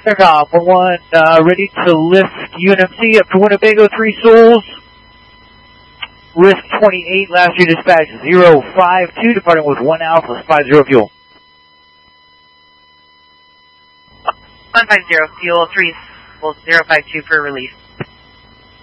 Aircom 1-1, ready to lift UNMC up to Winnebago 3 Souls. Risk 28, last year dispatch 052, departing with 1 Alpha, 50 fuel. 150, fuel 3, 052 for release.